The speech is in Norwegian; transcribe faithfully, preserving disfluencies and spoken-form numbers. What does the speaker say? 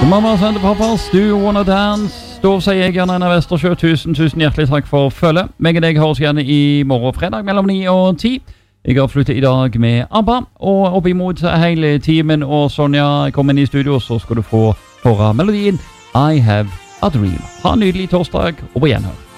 Mammas and Papas, do you wanna dance? Da sier jeg gjerne Einar Vestersjø, tusen, tusen hjertelig takk for følge. Meg og deg høres gjerne i morgen fredag mellom ni og ti. Jeg avslutter i dag med ABBA, og opp imot hele timen, og Sonja kommer inn i studio, så skal du få høre melodien I Have a Dream. Ha en nydelig torsdag, og på gjenhør.